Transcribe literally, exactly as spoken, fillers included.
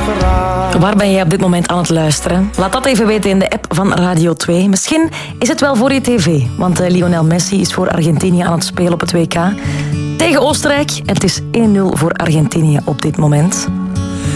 geraakt. Waar ben jij op dit moment aan het luisteren? Laat dat even weten in de app van Radio twee. Misschien is het wel voor je tv, want uh, Lionel Messi is voor Argentinië aan het spelen op het W K. Tegen Oostenrijk. En het is één nul voor Argentinië op dit moment.